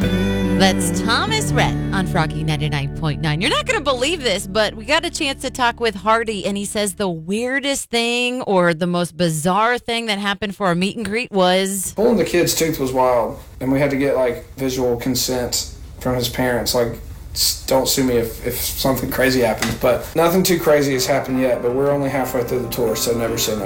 That's Thomas Rhett on Froggy 99.9. You're not going to believe this, but we got a chance to talk with Hardy, and he says the weirdest thing or the most bizarre thing that happened for a meet and greet was... Pulling the kid's tooth was wild, and we had to get, visual consent from his parents. Don't sue me if something crazy happens, but nothing too crazy has happened yet, but we're only halfway through the tour, so never say never.